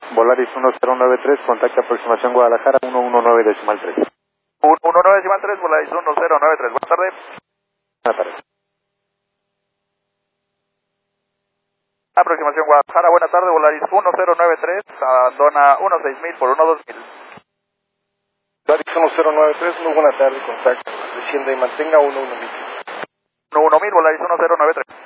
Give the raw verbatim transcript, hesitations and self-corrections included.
Volaris uno cero nueve tres, contacto aproximación Guadalajara uno uno nueve decimal tres. uno uno nueve decimal tres, Volaris uno cero nueve tres, buenas tardes. Buenas tardes. Aproximación Guadalajara, buenas tardes, Volaris uno cero nueve tres, abandona uno seis mil por uno dos mil. Volaris uno cero nueve tres, muy buena tarde, contacto, descienda y mantenga uno uno mil. uno uno mil, Volaris uno cero nueve tres.